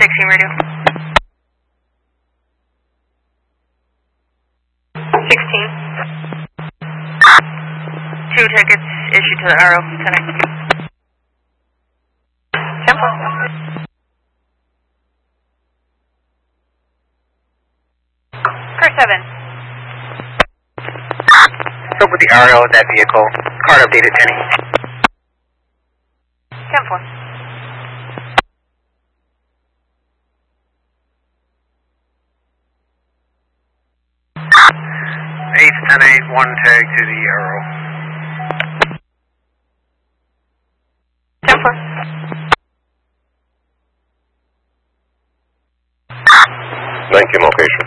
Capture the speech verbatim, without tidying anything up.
sixteen radio. sixteen. Two tickets issued to the Arrow, ten execute. ten four. Car seven. Spoke with the Arrow of that vehicle. Card updated ten eight. ten four. Ace ten eight, one tag to the Arrow. ten four. Thank you, location.